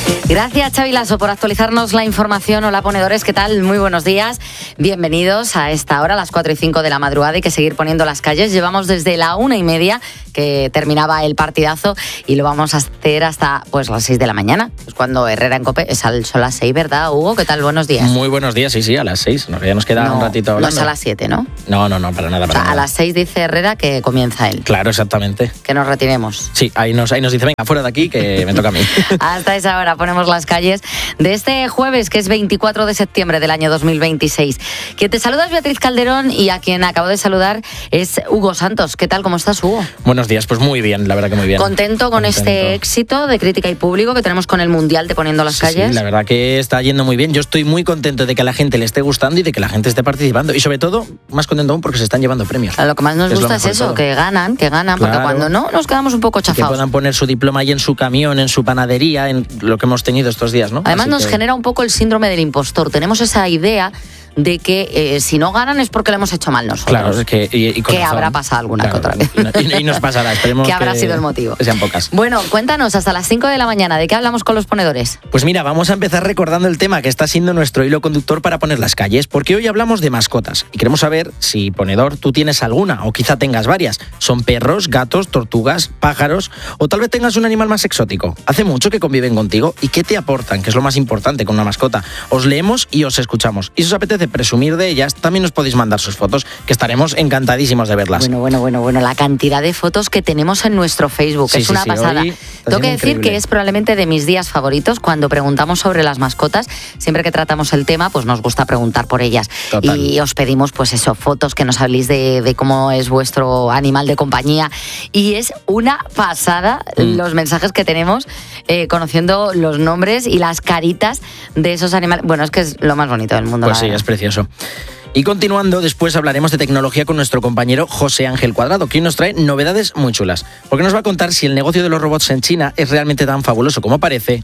Gracias, Xavi Lasso, por actualizarnos la información. Hola, ponedores, ¿qué tal? Muy buenos días. Bienvenidos a esta hora, a las 4:05 de la madrugada. Hay que seguir poniendo las calles. Llevamos desde la 1:30, que terminaba el partidazo, y lo vamos a hacer hasta las 6 de la mañana. Pues cuando Herrera en COPE, son las 6, ¿verdad, Hugo? ¿Qué tal? Buenos días. Muy buenos días, sí, a las 6. Ya nos queda un ratito hablando. No es a las 7, ¿no? No, para nada. A las 6 dice Herrera que comienza él. Claro, exactamente. Que nos retiremos. Sí, ahí nos dice, venga, fuera de aquí, que me toca a mí. Hasta esa hora ponemos las calles de este jueves, que es 24 de septiembre del año 2026. Quien te saluda es Beatriz Calderón, y a quien acabo de saludar es Hugo Santos. ¿Qué tal? ¿Cómo estás, Hugo? Buenos días, pues muy bien, la verdad que muy bien. ¿Contento con este éxito de crítica y público que tenemos con el Mundial de Poniendo las Calles? Sí, la verdad que está yendo muy bien. Yo estoy muy contento de que a la gente le esté gustando y de que la gente esté participando. Y sobre todo, más contento aún porque se están llevando premios. Lo que más nos gusta es eso, que ganan, claro, porque cuando no, nos quedamos un poco chafados. Que puedan poner su diploma ahí en su camión, en su panadería, en lo que hemos tenido estos días, ¿no? Además nos genera un poco el síndrome del impostor. Tenemos esa idea de que si no ganan es porque lo hemos hecho mal nosotros. Claro, es que... Y que habrá pasado alguna que otra vez. Y nos pasará, esperemos que habrá sido el motivo. Que sean pocas. Bueno, cuéntanos, hasta las 5 de la mañana, ¿de qué hablamos con los ponedores? Pues mira, vamos a empezar recordando el tema que está siendo nuestro hilo conductor para poner las calles, porque hoy hablamos de mascotas y queremos saber si, ponedor, tú tienes alguna o quizá tengas varias. Son perros, gatos, tortugas, pájaros, o tal vez tengas un animal más exótico. ¿Hace mucho que conviven contigo? ¿Y qué te aportan? Que es lo más importante con una mascota. Os leemos y os escuchamos. Y si os apetece presumir de ellas, también nos podéis mandar sus fotos, que estaremos encantadísimos de verlas. Bueno, la cantidad de fotos que tenemos en nuestro Facebook, es una pasada. Tengo que decir que es probablemente de mis días favoritos cuando preguntamos sobre las mascotas. Siempre que tratamos el tema, pues nos gusta preguntar por ellas. Total. Y os pedimos, fotos, que nos habléis de cómo es vuestro animal de compañía. Y es una pasada los mensajes que tenemos conociendo los nombres y las caritas de esos animales. Bueno, es que es lo más bonito del mundo. Pues sí, es precioso. Y continuando, después hablaremos de tecnología con nuestro compañero José Ángel Cuadrado, que hoy nos trae novedades muy chulas, porque nos va a contar si el negocio de los robots en China es realmente tan fabuloso como parece,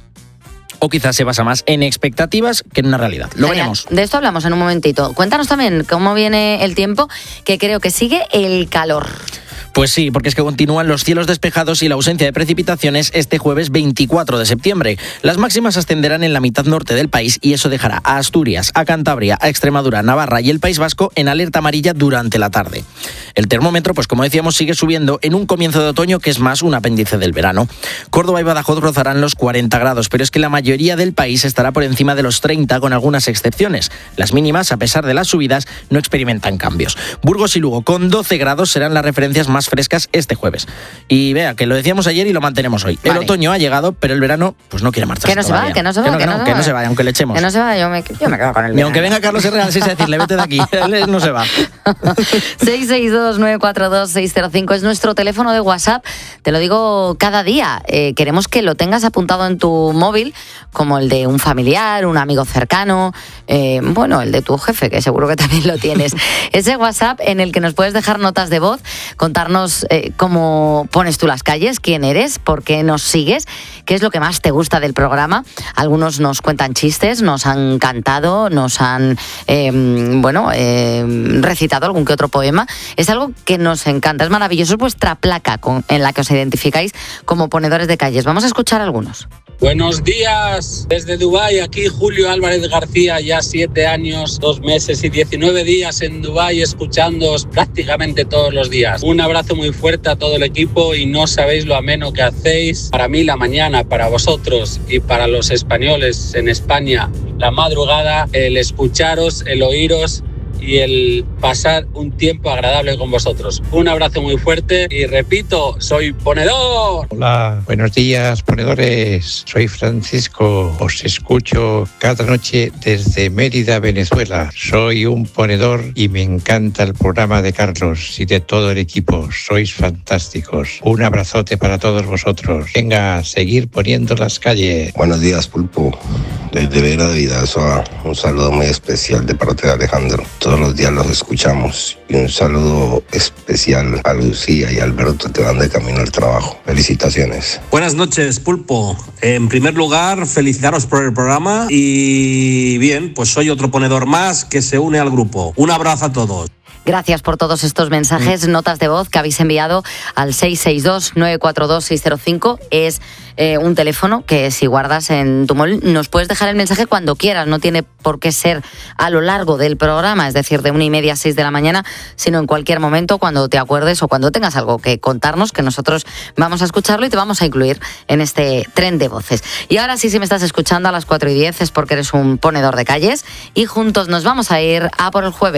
o quizás se basa más en expectativas que en una realidad. Lo veremos. De esto hablamos en un momentito. Cuéntanos también cómo viene el tiempo, que creo que sigue el calor. Pues sí, porque es que continúan los cielos despejados y la ausencia de precipitaciones este jueves 24 de septiembre. Las máximas ascenderán en la mitad norte del país y eso dejará a Asturias, a Cantabria, a Extremadura, Navarra y el País Vasco en alerta amarilla durante la tarde. El termómetro, pues como decíamos, sigue subiendo en un comienzo de otoño que es más un apéndice del verano. Córdoba y Badajoz rozarán los 40 grados, pero es que la mayoría del país estará por encima de los 30 con algunas excepciones. Las mínimas, a pesar de las subidas, no experimentan cambios. Burgos y Lugo con 12 grados serán las referencias más frescas este jueves. Y vea, que lo decíamos ayer y lo mantenemos hoy. Vale. El otoño ha llegado, pero el verano pues no quiere marcharse. Que no se va, que no se vaya, aunque le echemos. Que no se va, yo me quedo con el verano. Y aunque venga Carlos Herrera, sí, decirle, vete de aquí, él no se va. 662-942-605 es nuestro teléfono de WhatsApp. Te lo digo cada día. Queremos que lo tengas apuntado en tu móvil, como el de un familiar, un amigo cercano, el de tu jefe, que seguro que también lo tienes. Ese WhatsApp en el que nos puedes dejar notas de voz, contarnos cómo pones tú las calles, quién eres, por qué nos sigues, qué es lo que más te gusta del programa. Algunos nos cuentan chistes, nos han cantado, nos han recitado algún que otro poema. Es algo que nos encanta, es maravilloso. Es vuestra placa en la que os identificáis como ponedores de calles. Vamos a escuchar algunos. Buenos días, desde Dubái, aquí Julio Álvarez García, ya 7 años, 2 meses y 19 días en Dubái, escuchándoos prácticamente todos los días. Un abrazo muy fuerte a todo el equipo y no sabéis lo ameno que hacéis. Para mí la mañana, para vosotros y para los españoles en España, la madrugada, el escucharos, el oíros y el pasar un tiempo agradable con vosotros. Un abrazo muy fuerte y repito, soy ponedor. Hola, buenos días, ponedores. Soy Francisco, os escucho cada noche desde Mérida, Venezuela. Soy un ponedor y me encanta el programa de Carlos y de todo el equipo. Sois fantásticos. Un abrazote para todos vosotros. Venga, seguir poniendo las calles. Buenos días, Pulpo. Desde Vera de Vidasoa, un saludo muy especial de parte de Alejandro. Todos los días los escuchamos. Y un saludo especial a Lucía y a Alberto que van de camino al trabajo. Felicitaciones. Buenas noches, Pulpo. En primer lugar, felicitaros por el programa y bien, pues soy otro ponedor más que se une al grupo. Un abrazo a todos. Gracias por todos estos mensajes, notas de voz que habéis enviado al 662-942-605. Es un teléfono que si guardas en tu móvil nos puedes dejar el mensaje cuando quieras. No tiene por qué ser a lo largo del programa, es decir, de 1:30 a 6 de la mañana, sino en cualquier momento cuando te acuerdes o cuando tengas algo que contarnos, que nosotros vamos a escucharlo y te vamos a incluir en este tren de voces. Y ahora sí, si me estás escuchando a las 4:10 es porque eres un ponedor de calles y juntos nos vamos a ir a por el jueves.